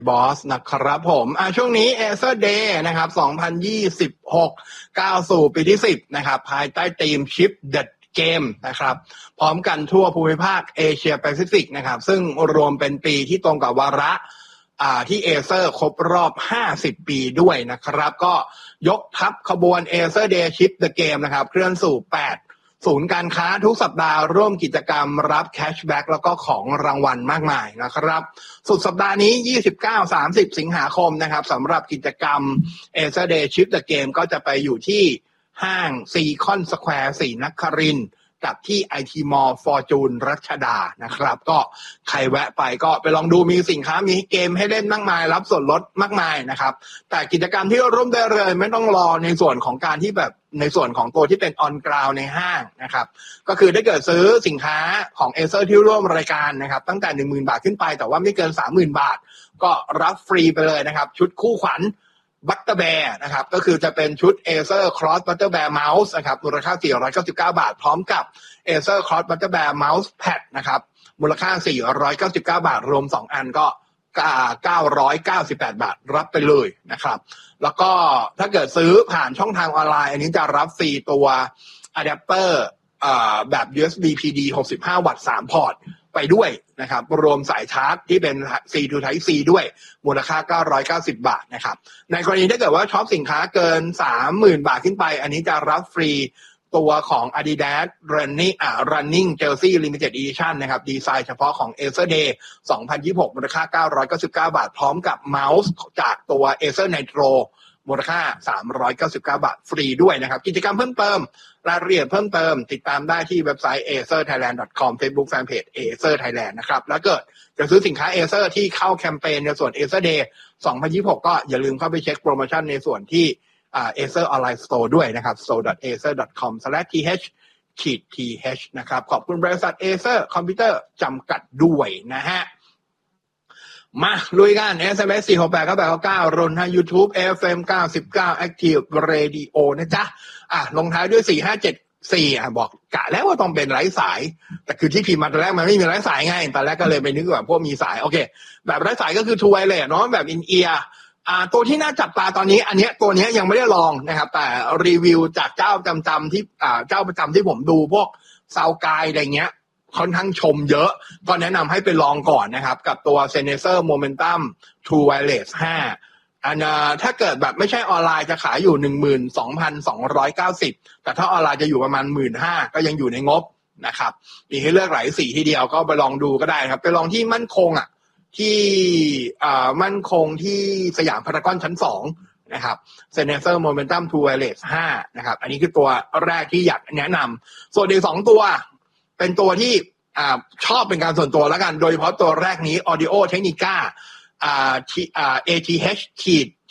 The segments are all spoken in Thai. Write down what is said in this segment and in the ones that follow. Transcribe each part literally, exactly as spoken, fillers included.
บอสนะครับผมอ่ะช่วงนี้ Acer Day นะครับสองพันยี่สิบหกก้าวสู่ปีที่สิบนะครับภายใต้ธีม Chip the Game นะครับพร้อมกันทั่วภูมิภาคเอเชียแปซิฟิกนะครับซึ่งรวมเป็นปีที่ตรงกับวาระอ่าที่ Acer ครบรอบห้าสิบปีด้วยนะครับก็ยกทัพขบวน Acer Day Chip the Game นะครับเคลื่อนสู่แปดศูนย์การค้าทุกสัปดาห์ร่วมกิจกรรมรับแคชแบ็กแล้วก็ของรางวัลมากมายนะครับสุดสัปดาห์นี้ ยี่สิบเก้าถึงสามสิบ สิงหาคมนะครับสำหรับกิจกรรม Acer Day Chip the Game ก็จะไปอยู่ที่ห้างซีคอนสแควร์ศรีนครินทร์กับที่ ไอ ที Mall Fortune รัชดานะครับก็ใครแวะไปก็ไปลองดูมีสินค้ามีเกมให้เล่นมากมายรับส่วนลดมากมายนะครับแต่กิจกรรมที่ร่วมได้เลยไม่ต้องรอในส่วนของการที่แบบในส่วนของตัวที่เป็น on ground ในห้างนะครับก็คือถ้าเกิดซื้อสินค้าของ Acer ที่ร่วมรายการนะครับตั้งแต่ หนึ่งหมื่น บาทขึ้นไปแต่ว่าไม่เกิน สามหมื่น บาทก็รับฟรีไปเลยนะครับชุดคู่ขวัญบัตเตอร์แบร์นะครับก็คือจะเป็นชุด Acer Cross Butterbear Mouse นะครับมูลค่าสี่ร้อยเก้าสิบเก้าบาทพร้อมกับ Acer Cross Butterbear Mouse Pad นะครับมูลค่าสี่ร้อยเก้าสิบเก้าบาทรวมสองอันก็เก้าร้อยเก้าสิบแปดบาทรับไปเลยนะครับแล้วก็ถ้าเกิดซื้อผ่านช่องทางออนไลน์อันนี้จะรับฟรีตัวอะแดปเตอร์แบบ ยู เอส บี พี ดี หกสิบห้าวัตต์สามพอร์ตไปด้วยนะครับรวมสายชาร์จที่เป็น C to Type C ด้วยมูลค่าเก้าร้อยเก้าสิบบาทนะครับในกรณีถ้าเกิดว่าช็อปสินค้าเกิน สามหมื่น บาทขึ้นไปอันนี้จะรับฟรีตัวของ Adidas Running อ่า Running Jersey Limited Edition นะครับดีไซน์เฉพาะของ Acer Day สองพันยี่สิบหกมูลค่าเก้าร้อยเก้าสิบเก้าบาทพร้อมกับเมาส์จากตัว Acer Nitro มูลค่าสามร้อยเก้าสิบเก้าบาทฟรีด้วยนะครับกิจกรรมเพิ่มเติมรายละเอียดเพิ่มเติมติดตามได้ที่เว็บไซต์ เอเซอร์ไทยแลนด์ ดอท คอม Facebook Fanpage Acer Thailand นะครับแล้วเกิดจะซื้อสินค้า Acer ที่เข้าแคมเปญในส่วน Acer Day สองพันยี่สิบหกก็อย่าลืมเข้าไปเช็คโปรโมชั่นในส่วนที่อ่า Acer Online Store ด้วยนะครับ โซ ดอท เอเซอร์ ดอท คอม สแลช ที เอช ที เอช นะครับขอบคุณบริษัท Acer Computer จำกัดด้วยนะฮะมาลุยกัน เอส เอ็ม เอส สี่ หก แปด เก้า แปด เก้า เก้ารนทาง YouTube เอ เอฟ เอ็ม เก้าสิบเก้า Active Radio นะจ๊ะอ่ะลงท้ายด้วยสี่ห้าเจ็ดสี่อ่ะบอกกะแล้วว่าต้องเป็นไร้สายแต่คือที่พิมพ์มาตอนแรกมันไม่มีไร้สายไงตอนแรกก็เลยไปนึกว่าพวกมีสายโอเคแบบไร้สายก็คือ True Wireless เนาะแบบ in ear อ่าตัวที่น่าจับตาตอนนี้อันเนี้ยตัวเนี้ยยังไม่ได้ลองนะครับแต่รีวิวจากเจ้าประจำที่อ่าเจ้าประจำที่ผมดูพวกซาวกายอะไรเงี้ยค่อนข้างชมเยอะก็แนะนำให้ไปลองก่อนนะครับกับตัว Sennheiser Momentum True Wireless ห้าอันน่ะถ้าเกิดแบบไม่ใช่ออนไลน์จะขายอยู่ หนึ่งหมื่นสองพันสองร้อยเก้าสิบ แต่ถ้าออนไลน์จะอยู่ประมาณ หนึ่งหมื่นห้าพัน ก็ยังอยู่ในงบนะครับมีให้เลือกหลายสีทีเดียวก็ไปลองดูก็ได้ครับไปลองที่มั่นคงอ่ะที่อ่ามั่นคงที่สยามพารากอนชั้นสองนะครับ Sennheiser Momentum True Wireless ห้านะครับอันนี้คือตัวแรกที่อยากแนะนำส่วนอีกสองตัวเป็นตัวที่อ่าชอบเป็นการส่วนตัวแล้วกันโดยเฉพาะตัวแรกนี้ Audio Technica อ่าที่อ่า เอ ที เอช ที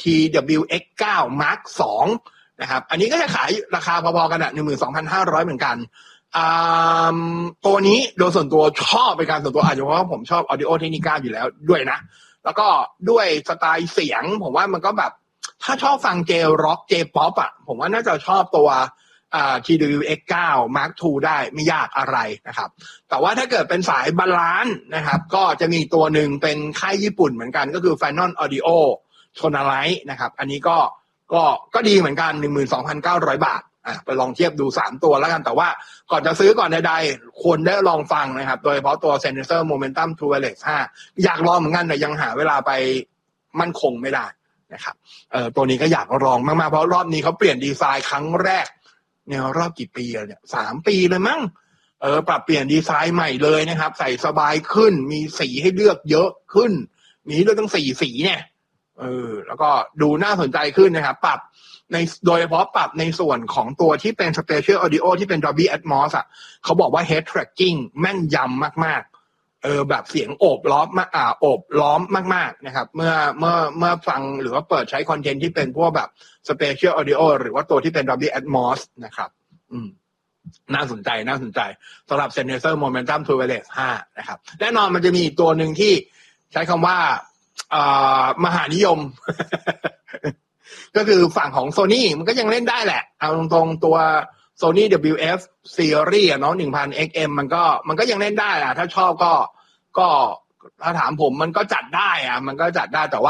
ดับเบิลยู เอ็กซ์ ไนน์ Mark สองนะครับอันนี้ก็จะขายราคาพอๆกันอ่ะ หนึ่งหมื่นสองพันห้าร้อย เหมือนกันอ่าตัวนี้โดยส่วนตัวชอบเป็นการส่วนตัวอาจจะเพราะว่าผมชอบ Audio Technica อยู่แล้วด้วยนะแล้วก็ด้วยสไตล์เสียงผมว่ามันก็แบบถ้าชอบฟังเจร็อกเจป๊อปอ่ะผมว่าน่าจะชอบตัวอ่า ที ดับเบิลยู เอ็กซ์ ไนน์ Mark ทูได้ไม่ยากอะไรนะครับแต่ว่าถ้าเกิดเป็นสายบาลานซ์นะครับก็จะมีตัวหนึ่งเป็นค่ายญี่ปุ่นเหมือนกันก็คือ Phanon Audio Tonalite นะครับอันนี้ก็ก็ก็ดีเหมือนกัน หนึ่งหมื่นสองพันเก้าร้อย บาทอ่ะไปลองเทียบดูสามตัวแล้วกันแต่ว่าก่อนจะซื้อก่อนใดๆควรได้ลองฟังนะครับโดยเฉพาะตัว Sennheiser Momentum True Wireless ห้าอยากลองเหมือนกันแต่ยังหาเวลาไปมั่นคงไม่ได้นะครับเอ่อตัวนี้ก็อยากลองมากๆเพราะรอบนี้เขาเปลี่ยนดีไซน์ครั้งแรกเนี่ยรอบกี่ปีแล้วเนี่ยสามปีเลยมั้งเออปรับเปลี่ยนดีไซน์ใหม่เลยนะครับใส่สบายขึ้นมีสีให้เลือกเยอะขึ้นมีให้เลือกตั้งสี่สีเนี่ยเออแล้วก็ดูน่าสนใจขึ้นนะครับปรับในโดยเฉพาะปรับในส่วนของตัวที่เป็น Spatial Audio ที่เป็น Dolby Atmos อ่ะเขาบอกว่า Head Tracking แม่นยำมากๆเออแบบเสียงโอบล้อมมาอ่าโอบล้อมมากๆนะครับเมื่อเมื่อเมื่อฟังหรือว่าเปิดใช้คอนเทนต์ที่เป็นพวกแบบ Spatial Audio หรือว่าตัวที่เป็น Dolby Atmos นะครับอืมน่าสนใจน่าสนใจสำหรับ Sennheiser Momentum True Wireless ห้านะครับแน่นอนมันจะมีอีกตัวหนึ่งที่ใช้คำว่าอ่ามหานิยม ก็คือฝั่งของ Sony มันก็ยังเล่นได้แหละเอาตรงๆตัว Sony ดับเบิลยู เอฟ Series อ่ะเนาะ หนึ่งพัน เอ็กซ์ เอ็ม มันก็มันก็ยังเล่นได้อ่ะถ้าชอบก็ก็ถ้าถามผมมันก็จัดได้อะมันก็จัดได้แต่ว่า